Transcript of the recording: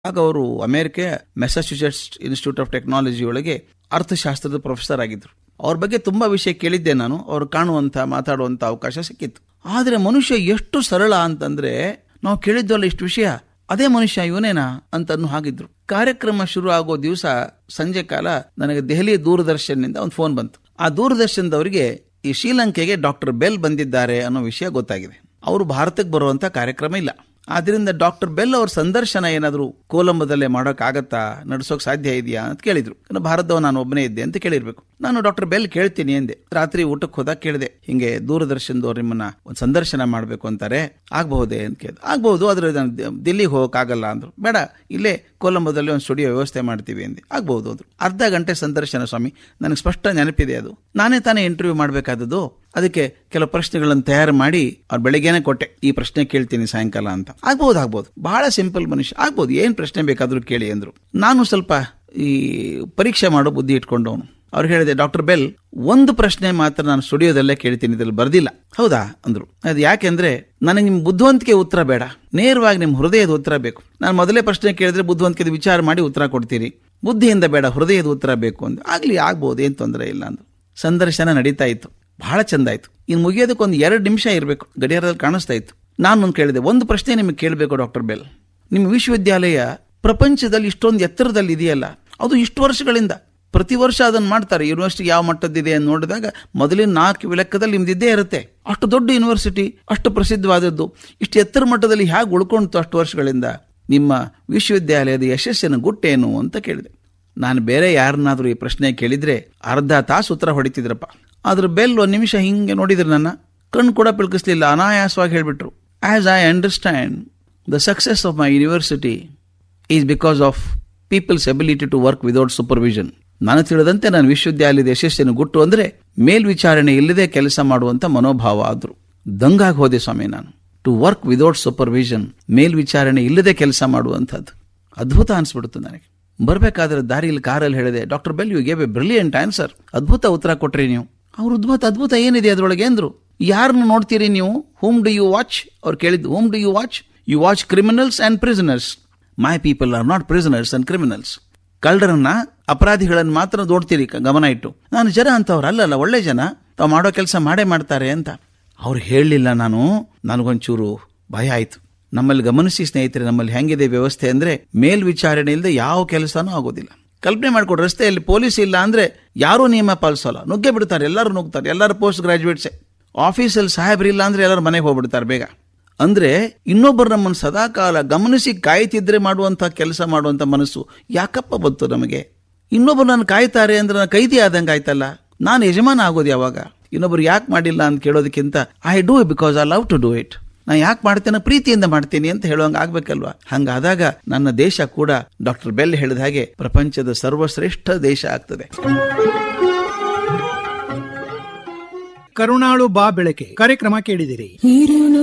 ಆಗ ಅವರು America ಮೆಸಚ್ಯೂಸೆಟ್ಸ್ institute of technology ಒಳಗೆ ಅರ್ಥಶಾಸ್ತ್ರದ ಪ್ರೊಫೆಸರ್ ಆಗಿದ್ರು. ಅವ್ರ ಬಗ್ಗೆ ತುಂಬಾ ವಿಷಯ ಕೇಳಿದ್ದೆ ನಾನು. ಅವ್ರು ಕಾಣುವಂತ ಮಾತಾಡುವಂತ ಅವಕಾಶ ಸಿಕ್ಕಿತ್ತು. ಆದರೆ ಮನುಷ್ಯ ಎಷ್ಟು ಸರಳ ಅಂತಂದ್ರೆ, ನಾವು ಕೇಳಿದ್ವಲ್ಲ ಇಷ್ಟು ವಿಷಯ, ಅದೇ ಮನುಷ್ಯ ಇವನೇನಾ ಅಂತ ಹಾಗಿದ್ರು. ಕಾರ್ಯಕ್ರಮ ಶುರು ಆಗೋ ದಿವಸ ಸಂಜೆ ಕಾಲ ನನಗೆ ದೆಹಲಿಯ ದೂರದರ್ಶನದಿಂದ ಒಂದು ಫೋನ್ ಬಂತು. ಆ ದೂರದರ್ಶನದವರಿಗೆ ಈ ಶ್ರೀಲಂಕೆಗೆ ಡಾಕ್ಟರ್ ಬೆಲ್ ಬಂದಿದ್ದಾರೆ ಅನ್ನೋ ವಿಷಯ ಗೊತ್ತಾಗಿದೆ. ಅವರು ಭಾರತಕ್ಕೆ ಬರುವಂತ ಕಾರ್ಯಕ್ರಮ ಇಲ್ಲ. ಆದ್ರಿಂದ ಡಾಕ್ಟರ್ ಬೆಲ್ ಅವ್ರ ಸಂದರ್ಶನ ಏನಾದ್ರು ಕೊಲಂಬೋದಲ್ಲೇ ಮಾಡೋಕ್ಕಾಗತ್ತಾ, ನಡೆಸೋಕ್ ಸಾಧ್ಯ ಇದೆಯಾ ಅಂತ ಕೇಳಿದ್ರು. ಭಾರತದವ ನಾನು ಒಬ್ಬನೇ ಇದ್ದೆ ಅಂತ ಕೇಳಿರ್ಬೇಕು. ನಾನು ಡಾಕ್ಟರ್ ಬೆಲ್ ಕೇಳ್ತೀನಿ ಎಂದೆ. ರಾತ್ರಿ ಊಟಕ್ಕೆ ಹೋದಾಗ ಕೇಳಿದೆ, ಹಿಂಗೆ ದೂರದರ್ಶನದವ್ರು ನಿಮ್ಮನ್ನ ಒಂದು ಸಂದರ್ಶನ ಮಾಡ್ಬೇಕು ಅಂತಾರೆ, ಆಗ್ಬಹುದೇ ಅಂತ ಕೇಳಿದೆ. ಆಗ್ಬಹುದು, ಆದ್ರೆ ದಿಲ್ಲಿಗೆ ಹೋಗಕ್ಕಾಗಲ್ಲ ಅಂದ್ರು. ಬೇಡ, ಇಲ್ಲೇ ಕೊಲಂಬೋದಲ್ಲಿ ಒಂದು ಸ್ಟುಡಿಯೋ ವ್ಯವಸ್ಥೆ ಮಾಡ್ತೀವಿ ಎಂದೆ. ಆಗ್ಬಹುದು ಅಂದ್ರು. ಅರ್ಧ ಗಂಟೆ ಸಂದರ್ಶನ ಸ್ವಾಮಿ, ನನಗೆ ಸ್ಪಷ್ಟ ನೆನಪಿದೆ. ಅದು ನಾನೇ ತಾನೇ ಇಂಟರ್ವ್ಯೂ ಮಾಡ್ಬೇಕಾದದ್ದು. ಅದಕ್ಕೆ ಕೆಲವು ಪ್ರಶ್ನೆಗಳನ್ನು ತಯಾರು ಮಾಡಿ ಅವ್ರು ಬೆಳಿಗ್ಗೆನೆ ಕೊಟ್ಟೆ, ಈ ಪ್ರಶ್ನೆ ಕೇಳ್ತೀನಿ ಸಾಯಂಕಾಲ ಅಂತ. ಆಗ್ಬಹುದು, ಬಹಳ ಸಿಂಪಲ್ ಮನುಷ್ಯ, ಆಗ್ಬಹುದು, ಏನ್ ಪ್ರಶ್ನೆ ಬೇಕಾದ್ರೂ ಕೇಳಿ ಅಂದ್ರು. ನಾನು ಸ್ವಲ್ಪ ಈ ಪರೀಕ್ಷೆ ಮಾಡೋ ಬುದ್ಧಿ ಇಟ್ಕೊಂಡವನು. ಅವ್ರು ಹೇಳಿದೆ, ಡಾಕ್ಟರ್ ಬೆಲ್, ಒಂದು ಪ್ರಶ್ನೆ ಮಾತ್ರ ನಾನು ಸ್ಟುಡಿಯೋದಲ್ಲೇ ಕೇಳ್ತೀನಿ, ಇದ್ರಲ್ಲಿ ಬರ್ದಿಲ್ಲ. ಹೌದಾ ಅಂದ್ರು. ಅದು ಯಾಕೆಂದ್ರೆ ನನಗೆ ನಿಮ್ ಬುದ್ಧಿವಂತಿಕೆ ಉತ್ತರ ಬೇಡ, ನೇರವಾಗಿ ನಿಮ್ ಹೃದಯದ ಉತ್ತರ ಬೇಕು. ನಾನು ಮೊದಲೇ ಪ್ರಶ್ನೆ ಕೇಳಿದ್ರೆ ಬುದ್ಧಿವಂತಿಕೆ ವಿಚಾರ ಮಾಡಿ ಉತ್ತರ ಕೊಡ್ತೀರಿ, ಬುದ್ಧಿಯಿಂದ ಬೇಡ, ಹೃದಯದ ಉತ್ತರ ಬೇಕು ಅಂದ್ರು. ಆಗ್ಲಿ, ಆಗ್ಬಹುದು, ಏನ್ ತೊಂದರೆ ಇಲ್ಲ ಅಂದ್ರು. ಸಂದರ್ಶನ ನಡೀತಾ ಇತ್ತು, ಬಹಳ ಚಂದ ಆಯ್ತು. ಇನ್ನು ಮುಗಿಯೋದಕ್ಕೆ ಒಂದು 2 ನಿಮಿಷ ಇರಬೇಕು, ಗಡಿಯಾರದಲ್ಲಿ ಕಾಣಿಸ್ತಾ ಇತ್ತು. ನಾನು ಕೇಳಿದೆ, ಒಂದು ಪ್ರಶ್ನೆ ನಿಮಗೆ ಕೇಳಬೇಕು ಡಾಕ್ಟರ್ ಬೆಲ್. ನಿಮ್ಮ ವಿಶ್ವವಿದ್ಯಾಲಯ ಪ್ರಪಂಚದಲ್ಲಿ ಇಷ್ಟೊಂದು ಎತ್ತರದಲ್ಲಿ ಇದೆಯಲ್ಲ, ಅದು ಇಷ್ಟು ವರ್ಷಗಳಿಂದ ಪ್ರತಿ ವರ್ಷ ಅದನ್ನು ಮಾಡ್ತಾರೆ. ಯೂನಿವರ್ಸಿಟಿ ಯಾವ ಮಟ್ಟದಿದೆ ಅಂತ ನೋಡಿದಾಗ ಮೊದಲಿನ 4 ಲೆಕ್ಕದಲ್ಲಿ ನಿಮ್ದಿದ್ದೇ ಇರುತ್ತೆ. ಅಷ್ಟು ದೊಡ್ಡ ಯೂನಿವರ್ಸಿಟಿ, ಅಷ್ಟು ಪ್ರಸಿದ್ಧವಾದದ್ದು, ಇಷ್ಟು ಎತ್ತರ ಮಟ್ಟದಲ್ಲಿ ಹೇಗೆ ಉಳ್ಕೊಂತು ಅಷ್ಟು ವರ್ಷಗಳಿಂದ? ನಿಮ್ಮ ವಿಶ್ವವಿದ್ಯಾಲಯದ ಯಶಸ್ಸಿನ ಗುಟ್ಟೇನು ಅಂತ ಕೇಳಿದೆ. ನಾನು ಬೇರೆ ಯಾರನ್ನಾದ್ರೂ ಈ ಪ್ರಶ್ನೆ ಕೇಳಿದ್ರೆ ಅರ್ಧ ತಾಸು ಉತ್ತರ ಹೊಡಿತಿದ್ರಪ್ಪ. ಆದ್ರೆ ಬೆಲ್ 1 ನಿಮಿಷ ಹಿಂಗೆ ನೋಡಿದ್ರು, ನನ್ನ ಕಣ್ಣು ಕೂಡ ಪಿಳ್ಕಿಸ್ಲಿಲ್ಲ, ಅನಾಯಾಸವಾಗಿ ಹೇಳ್ಬಿಟ್ರು, as I understand the success of my university is because of people's ability to work without supervision. ನಾನು ತಿಳಿದಂತೆ ನನ್ನ ವಿಶ್ವವಿದ್ಯಾಲಯದ ಯಶಸ್ಸಿನ ಗುಟ್ಟು ಅಂದ್ರೆ ಮೇಲ್ವಿಚಾರಣೆ ಇಲ್ಲದೆ ಕೆಲಸ ಮಾಡುವಂತ ಮನೋಭಾವ. ಆದ್ರು ದಂಗಾಗಿ ಹೋದೆ ಸ್ವಾಮಿ ನಾನು. ಟು ವರ್ಕ್ ವಿದೌಟ್ ಸೂಪರ್ವಿಷನ್, ಮೇಲ್ವಿಚಾರಣೆ ಇಲ್ಲದೆ ಕೆಲಸ ಮಾಡುವಂಥದ್ದು ಅದ್ಭುತ ಅನ್ಸ್ಬಿಡ್ತು ನನಗೆ. ಬರ್ಬೇಕಾದ್ರೆ ದಾರಿಯಲ್ಲಿ ಕಾರಲ್ಲಿ ಹೇಳಿದೆ, doctor bell, you gave A brilliant answer, ಅದ್ಭುತ ಉತ್ತರ ಕೊಟ್ರಿ ನೀವು. ಅವ್ರು ಅದ್ಭುತ ಏನಿದೆ ಅದ್ರೊಳಗೆ ಅಂದ್ರು. ಯಾರನ್ನು ನೋಡ್ತೀರಿ ನೀವು? ಹೂಮ್ ಡು ಯು ವಾಚ್? ಅವ್ರು ಕೇಳಿದ್ದು, ಹೂಮ್ do you watch? You watch criminals and prisoners. My people are not prisoners and criminals. ಕಳ್ಳರನ್ನ, ಅಪರಾಧಿಗಳನ್ನು ಮಾತ್ರ ನೋಡ್ತೀರಿ ಗಮನ ಇಟ್ಟು. ನಾನು ಜನ ಅಂತವ್ರು ಅಲ್ಲಲ್ಲ, ಒಳ್ಳೆ ಜನ, ತಾವು ಮಾಡೋ ಕೆಲಸ ಮಾಡೇ ಮಾಡ್ತಾರೆ ಅಂತ. ಅವ್ರು ಹೇಳಲಿಲ್ಲ. ನನಗೊಂಚೂರು ಭಯ ಆಯ್ತು. ನಮ್ಮಲ್ಲಿ ಗಮನಿಸಿ ಸ್ನೇಹಿತರೆ, ನಮ್ಮಲ್ಲಿ ಹೆಂಗಿದೆ ವ್ಯವಸ್ಥೆ ಅಂದ್ರೆ ಮೇಲ್ವಿಚಾರಣೆ ಇಲ್ಲದೆ ಯಾವ ಕೆಲಸನೂ ಆಗೋದಿಲ್ಲ. ಕಲ್ಪನೆ ಮಾಡ್ಕೊಡ್ರಿ, ರಸ್ತೆಯಲ್ಲಿ ಪೊಲೀಸ್ ಇಲ್ಲ ಅಂದ್ರೆ ಯಾರೂ ನಿಯಮ ಪಾಲಿಸೋಲ್ಲ, ನುಗ್ಗೆ ಬಿಡ್ತಾರೆ, ಎಲ್ಲರೂ ನುಗ್ತಾರೆ, ಎಲ್ಲರೂ ಪೋಸ್ಟ್ ಗ್ರಾಜುಯೇಟ್ಸೇ. ಆಫೀಸಲ್ಲಿ ಸಾಹೇಬ್ರಿಲ್ಲ ಅಂದ್ರೆ ಎಲ್ಲರೂ ಮನೆಗೆ ಹೋಗ್ಬಿಡ್ತಾರೆ ಬೇಗ. ಅಂದ್ರೆ ಇನ್ನೊಬ್ಬರು ನಮ್ಮನ್ನು ಸದಾಕಾಲ ಗಮನಿಸಿ ಕಾಯ್ತಿದ್ರೆ ಮಾಡುವಂತ ಕೆಲಸ ಮಾಡುವಂತ ಮನಸ್ಸು ಯಾಕಪ್ಪ ಬಂತು ನಮಗೆ? ಇನ್ನೊಬ್ರು ನಾನು ಕಾಯ್ತಾರೆ ಅಂದ್ರೆ ನಾನು ಕೈದಿ ಆದಂಗೆ ಆಯ್ತಲ್ಲ, ನಾನು ಯಜಮಾನ ಆಗೋದು ಯಾವಾಗ? ಇನ್ನೊಬ್ರು ಯಾಕೆ ಮಾಡಿಲ್ಲ ಅಂತ ಕೇಳೋದಕ್ಕಿಂತ I do it because I love to do it, ನಾನು ಯಾಕೆ ಮಾಡ್ತೇನೆ, ಪ್ರೀತಿಯಿಂದ ಮಾಡ್ತೀನಿ ಅಂತ ಹೇಳುವಂಗ ಆಗ್ಬೇಕಲ್ವಾ? ಹಂಗಾದಾಗ ನನ್ನ ದೇಶ ಕೂಡ ಡಾಕ್ಟರ್ ಬೆಲ್ ಹೇಳಿದ ಹಾಗೆ ಪ್ರಪಂಚದ ಸರ್ವಶ್ರೇಷ್ಠ ದೇಶ ಆಗ್ತದೆ. ಕರುಣಾಳು ಬಾ ಬೆಳಕೆ ಕಾರ್ಯಕ್ರಮ ಕೇಳಿದಿರಿ.